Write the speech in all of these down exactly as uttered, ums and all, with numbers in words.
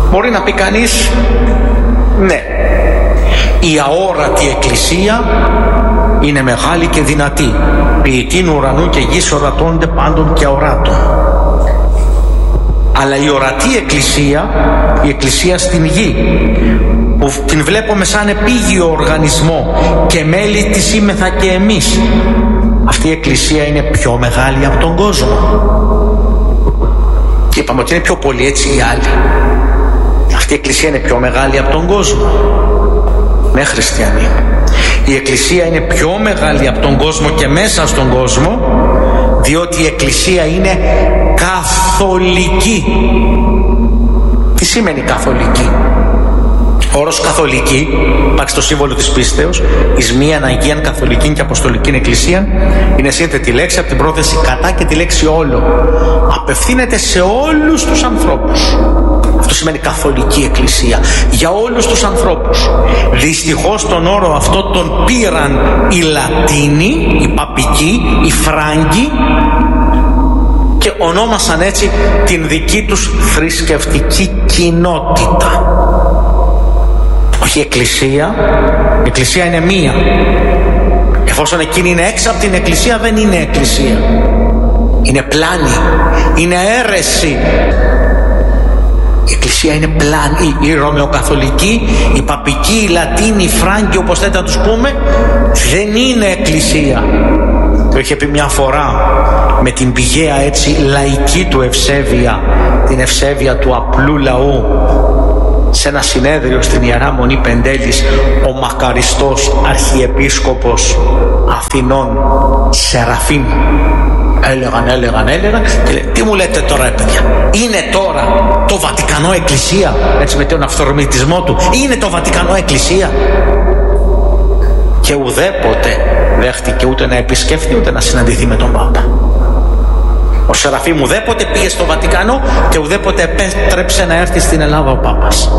Μπορεί να πει κανείς, ναι, η αόρατη εκκλησία είναι μεγάλη και δυνατή, ποιητήν ουρανού και γης ορατώνται πάντων και αοράτων. Αλλά η ορατή εκκλησία, η εκκλησία στην γη, που την βλέπουμε σαν επίγειο οργανισμό και μέλη της είμεθα και εμείς, αυτή η εκκλησία είναι πιο μεγάλη από τον κόσμο. Και είπαμε ότι είναι πιο πολύ, έτσι οι άλλοι. Αυτή η εκκλησία είναι πιο μεγάλη από τον κόσμο. Ναι, χριστιανοί. Η εκκλησία είναι πιο μεγάλη από τον κόσμο και μέσα στον κόσμο, διότι η εκκλησία είναι καθολική. Τι σημαίνει καθολική? Ο όρος καθολική υπάρχει στο σύμβολο της πίστεως, εις μίαν Αγίαν Καθολικήν και Αποστολικήν Εκκλησίαν, είναι σύνθετη λέξη από την πρόθεση κατά και τη λέξη όλο. Απευθύνεται σε όλους τους ανθρώπους. Αυτό σημαίνει καθολική εκκλησία, για όλους τους ανθρώπους. Δυστυχώς τον όρο αυτό τον πήραν οι Λατίνοι, οι παπικοί, οι Φράγκοι και ονόμασαν έτσι την δική τους θρησκευτική κοινότητα. Όχι η εκκλησία, η εκκλησία είναι μία. Εφόσον εκείνη είναι έξω από την εκκλησία, δεν είναι εκκλησία. Είναι πλάνη, είναι αίρεση. Η εκκλησία είναι πλάνη. Η ρωμαιοκαθολική, η παπική, η Λατίνη, η Φράγκη, όπως θέλετε να τους πούμε, δεν είναι εκκλησία. Το είχε πει μια φορά με την πηγαία έτσι λαϊκή του ευσέβεια, την ευσέβεια του απλού λαού, σε ένα συνέδριο στην Ιερά Μονή Πεντέλης, ο μακαριστός Αρχιεπίσκοπος Αθηνών Σεραφείμ. Έλεγαν, έλεγαν, έλεγαν και λέει, τι μου λέτε τώρα, ρε παιδιά, είναι τώρα το Βατικανό εκκλησία? Έτσι με τον αυθορμητισμό του, είναι το Βατικανό εκκλησία? Και ουδέποτε δέχτηκε ούτε να επισκεφθεί ούτε να συναντηθεί με τον Πάπα. Ο Σεραφείμ ουδέποτε πήγε στο Βατικανό και ουδέποτε επέτρεψε να έρθει στην Ελλάδα ο Πάπας.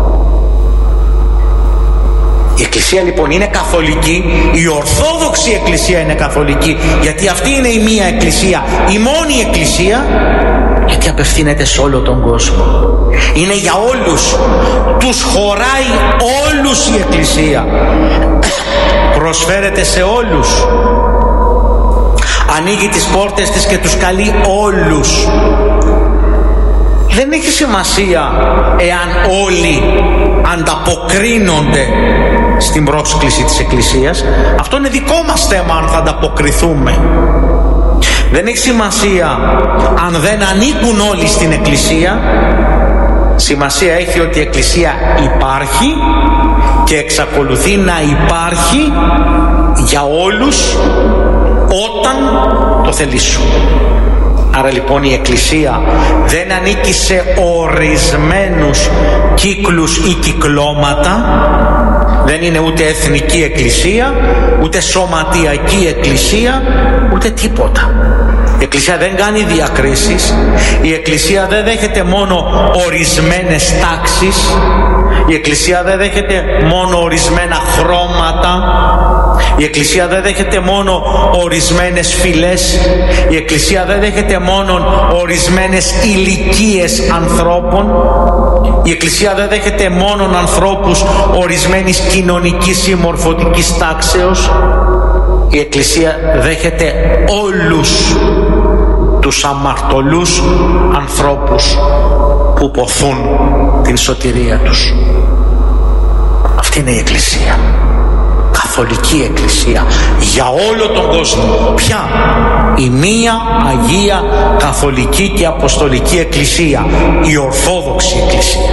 Η εκκλησία λοιπόν είναι καθολική, η Ορθόδοξη εκκλησία είναι καθολική, γιατί αυτή είναι η μία εκκλησία, η μόνη εκκλησία, γιατί απευθύνεται σε όλο τον κόσμο. Είναι για όλους, τους χωράει όλους η εκκλησία, προσφέρεται σε όλους, ανοίγει τις πόρτες της και τους καλεί όλους. Δεν έχει σημασία εάν όλοι ανταποκρίνονται στην πρόσκληση της εκκλησίας. Αυτό είναι δικό μας θέμα, αν θα ανταποκριθούμε. Δεν έχει σημασία αν δεν ανήκουν όλοι στην εκκλησία. Σημασία έχει ότι η εκκλησία υπάρχει και εξακολουθεί να υπάρχει για όλους όταν το θελήσουν. Άρα λοιπόν η εκκλησία δεν ανήκει σε ορισμένους κύκλους ή κυκλώματα, δεν είναι ούτε εθνική εκκλησία, ούτε σωματιακή εκκλησία, ούτε τίποτα. Η εκκλησία δεν κάνει διακρίσεις, η εκκλησία δεν δέχεται μόνο ορισμένες τάξεις, η εκκλησία δεν δέχεται μόνο ορισμένα χρώματα, η εκκλησία δεν δέχεται μόνο ορισμένες φυλές, η εκκλησία δεν δέχεται μόνο ορισμένες ηλικίες ανθρώπων, η εκκλησία δεν δέχεται μόνο ανθρώπους ορισμένης κοινωνικής ή μορφωτικής τάξεως. Η εκκλησία δέχεται όλους τους αμαρτωλούς ανθρώπους που ποθούν την σωτηρία τους. Αυτή είναι η εκκλησία, καθολική εκκλησία για όλο τον κόσμο. Ποια? Η μία Αγία Καθολική και Αποστολική Εκκλησία, η Ορθόδοξη Εκκλησία.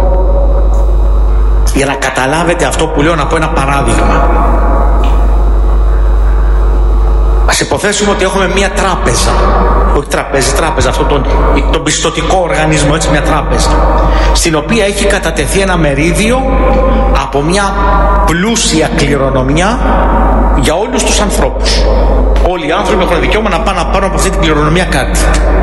Για να καταλάβετε αυτό που λέω, να πω ένα παράδειγμα. Ας υποθέσουμε ότι έχουμε μία τράπεζα, όχι τραπέζι, τράπεζα, αυτό τον, τον πιστωτικό οργανισμό, έτσι, μια τράπεζα, στην οποία έχει κατατεθεί ένα μερίδιο από μια πλούσια κληρονομιά για όλους τους ανθρώπους. Όλοι οι άνθρωποι έχουν δικαίωμα να πάνε να πάρουν από αυτή την κληρονομιά κάτι.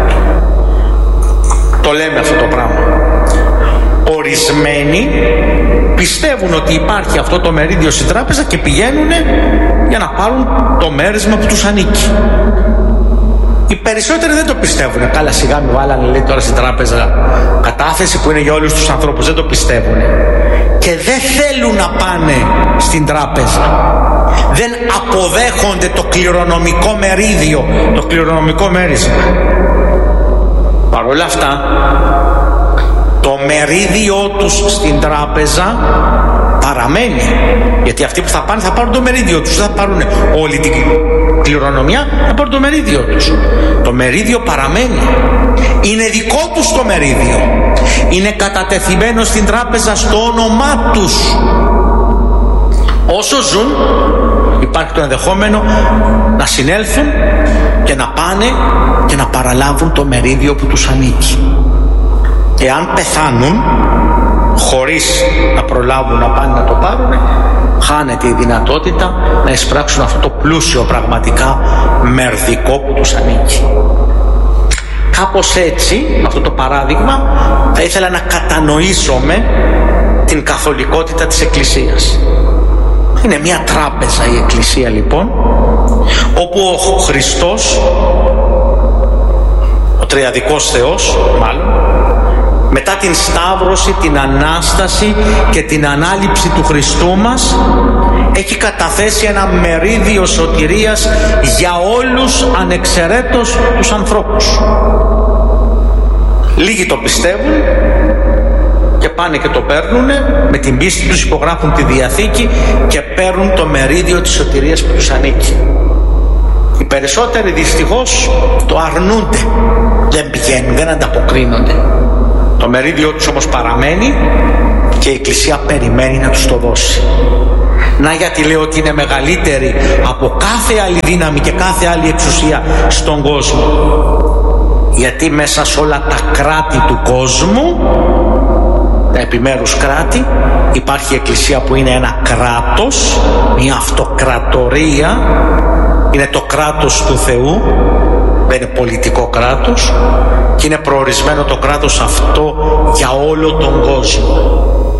Το λέμε αυτό το πράγμα. Ορισμένοι πιστεύουν ότι υπάρχει αυτό το μερίδιο στην τράπεζα και πηγαίνουν για να πάρουν το μέρισμα που τους ανήκει. Οι περισσότεροι δεν το πιστεύουν. Καλά, σιγά μην βάλανε, λέει, τώρα στην τράπεζα κατάθεση που είναι για όλους τους ανθρώπους. Δεν το πιστεύουν. Και δεν θέλουν να πάνε στην τράπεζα. Δεν αποδέχονται το κληρονομικό μερίδιο, το κληρονομικό μέρισμα. Παρ' όλα αυτά, το μερίδιο τους στην τράπεζα παραμένει. Γιατί αυτοί που θα πάνε θα πάρουν το μερίδιο τους. Δεν θα πάρουν όλη την κληρονομιά, θα πάρουν το μερίδιο τους. Το μερίδιο παραμένει. Είναι δικό τους το μερίδιο. Είναι κατατεθειμένο στην τράπεζα στο όνομά τους. Όσο ζουν, υπάρχει το ενδεχόμενο να συνέλθουν και να πάνε και να παραλάβουν το μερίδιο που τους ανήκει. Εάν πεθάνουν χωρίς να προλάβουν να πάνε να το πάρουν, χάνεται η δυνατότητα να εισπράξουν αυτό το πλούσιο πραγματικά μερδικό που τους ανήκει. Κάπως έτσι, με αυτό το παράδειγμα, θα ήθελα να κατανοήσουμε την καθολικότητα της Εκκλησίας. Είναι μια τράπεζα η Εκκλησία, λοιπόν, όπου ο Χριστός, ο τριαδικός Θεός μάλλον, μετά την Σταύρωση, την Ανάσταση και την Ανάληψη του Χριστού μας, έχει καταθέσει ένα μερίδιο σωτηρίας για όλους ανεξαιρέτως τους ανθρώπους. Λίγοι το πιστεύουν και πάνε και το παίρνουν, με την πίστη τους υπογράφουν τη Διαθήκη και παίρνουν το μερίδιο της σωτηρίας που τους ανήκει. Οι περισσότεροι δυστυχώς το αρνούνται, δεν πηγαίνουν, δεν ανταποκρίνονται. Το μερίδιο τους όμως παραμένει και η Εκκλησία περιμένει να τους το δώσει. Να γιατί λέω ότι είναι μεγαλύτερη από κάθε άλλη δύναμη και κάθε άλλη εξουσία στον κόσμο. Γιατί μέσα σε όλα τα κράτη του κόσμου, τα επιμέρους κράτη, υπάρχει η Εκκλησία που είναι ένα κράτος, μια αυτοκρατορία, είναι το κράτος του Θεού, δεν είναι πολιτικό κράτος, και είναι προορισμένο το κράτος αυτό για όλο τον κόσμο.